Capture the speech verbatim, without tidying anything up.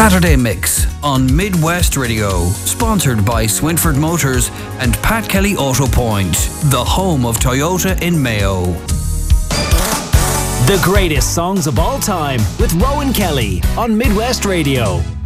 Saturday Mix on Midwest Radio, sponsored by Swinford Motors and Pat Kelly Auto Point, the home of Toyota in Mayo. The greatest songs of all time with Rowan Kelly on Midwest Radio.